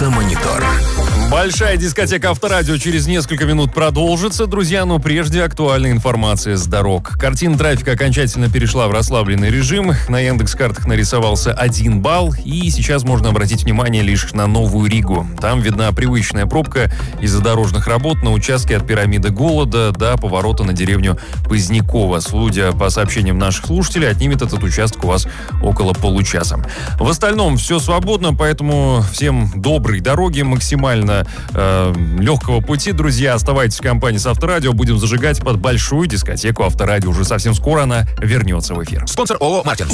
Киномонитор. Большая дискотека Авторадио через несколько минут продолжится. Друзья, но прежде актуальная информация с дорог. Картина трафика окончательно перешла в расслабленный режим. На Яндекс.Картах нарисовался 1 балл. И сейчас можно обратить внимание лишь на Новую Ригу. Там видна привычная пробка из-за дорожных работ на участке от пирамиды Голода до поворота на деревню Поздняково. Судя по сообщениям наших слушателей, отнимет этот участок у вас около получаса. В остальном все свободно, поэтому всем доброй дороги, максимально легкого пути, друзья. Оставайтесь в компании с Авторадио. Будем зажигать под большую дискотеку Авторадио. Уже совсем скоро она вернется в эфир. Спонсор ООО «Мартин».